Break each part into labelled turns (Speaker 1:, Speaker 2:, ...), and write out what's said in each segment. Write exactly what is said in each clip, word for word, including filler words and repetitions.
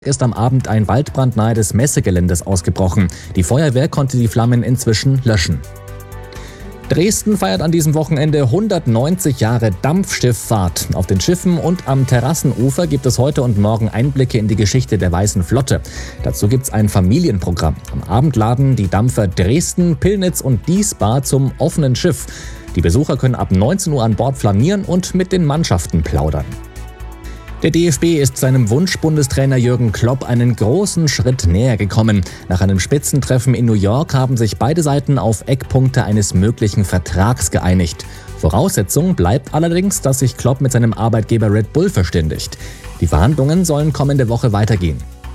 Speaker 1: Ist am Abend ein Waldbrand nahe des Messegeländes ausgebrochen. Die Feuerwehr konnte die Flammen inzwischen löschen. Dresden feiert an diesem Wochenende hundertneunzig Jahre Dampfschifffahrt. Auf den Schiffen und am Terrassenufer gibt es heute und morgen Einblicke in die Geschichte der Weißen Flotte. Dazu gibt's ein Familienprogramm. Am Abend laden die Dampfer Dresden, Pillnitz und Diesbar zum offenen Schiff. Die Besucher können ab neunzehn Uhr an Bord flanieren und mit den Mannschaften plaudern. Der D F B ist seinem Wunschbundestrainer Jürgen Klopp einen großen Schritt näher gekommen. Nach einem Spitzentreffen in New York haben sich beide Seiten auf Eckpunkte eines möglichen Vertrags geeinigt. Voraussetzung bleibt allerdings, dass sich Klopp mit seinem Arbeitgeber Red Bull verständigt. Die Verhandlungen sollen kommende Woche weitergehen.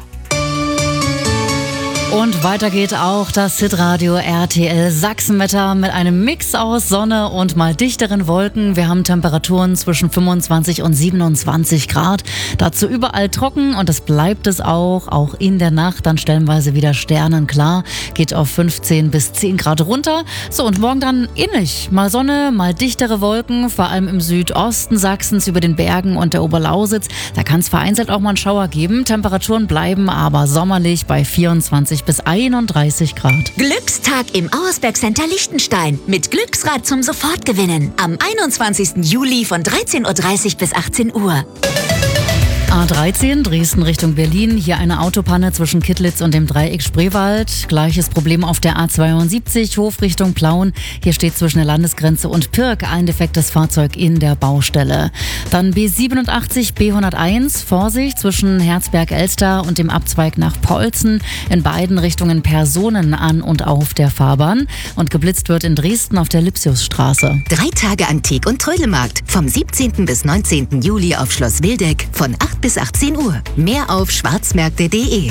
Speaker 2: Und weiter geht auch das Hitradio R T L Sachsenwetter mit einem Mix aus Sonne und mal dichteren Wolken. Wir haben Temperaturen zwischen fünfundzwanzig und siebenundzwanzig Grad. Dazu überall trocken und das bleibt es auch. Auch in der Nacht dann stellenweise wieder sternenklar. Geht auf fünfzehn bis zehn Grad runter. So, und morgen dann ähnlich. Mal Sonne, mal dichtere Wolken, vor allem im Südosten Sachsens über den Bergen und der Oberlausitz. Da kann es vereinzelt auch mal einen Schauer geben. Temperaturen bleiben aber sommerlich bei vierundzwanzig bis einunddreißig Grad.
Speaker 3: Glückstag im Auersberg Center Liechtenstein mit Glücksrad zum Sofortgewinnen am einundzwanzigsten Juli von dreizehn Uhr dreißig bis achtzehn Uhr.
Speaker 2: A dreizehn, Dresden Richtung Berlin. Hier eine Autopanne zwischen Kittlitz und dem Dreieck Spreewald. Gleiches Problem auf der A zweiundsiebzig, Hof Richtung Plauen. Hier steht zwischen der Landesgrenze und Pirk ein defektes Fahrzeug in der Baustelle. Dann B siebenundachtzig, B hunderteins, Vorsicht zwischen Herzberg-Elster und dem Abzweig nach Polzen. In beiden Richtungen Personen an und auf der Fahrbahn. Und geblitzt wird in Dresden auf der Lipsiusstraße.
Speaker 3: Drei Tage Antik- und Trödelmarkt vom siebzehnten bis neunzehnten Juli auf Schloss Wildeck von acht bis achtzehn Uhr. Mehr auf schwarzmärkte punkt de.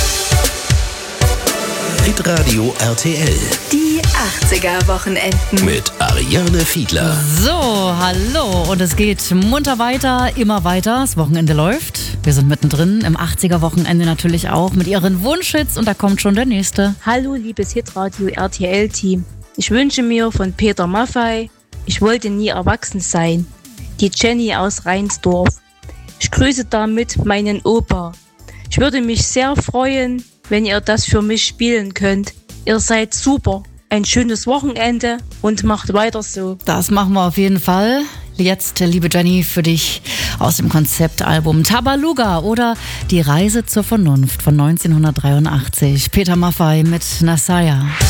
Speaker 4: Hitradio R T L.
Speaker 3: Die achtziger-Wochenenden.
Speaker 4: Mit Ariane Fiedler.
Speaker 2: So, hallo. Und es geht munter weiter, immer weiter. Das Wochenende läuft. Wir sind mittendrin im achtziger-Wochenende natürlich auch mit ihren Wunschhits. Und da kommt schon der nächste.
Speaker 5: Hallo, liebes Hitradio R T L-Team. Ich wünsche mir von Peter Maffay, ich wollte nie erwachsen sein. Die Jenny aus Reinsdorf. Ich grüße damit meinen Opa. Ich würde mich sehr freuen, wenn ihr das für mich spielen könnt. Ihr seid super. Ein schönes Wochenende und macht weiter so.
Speaker 2: Das machen wir auf jeden Fall. Jetzt, liebe Jenny, für dich aus dem Konzeptalbum Tabaluga oder Die Reise zur Vernunft von neunzehnhundertdreiundachtzig. Peter Maffay mit Nasaya.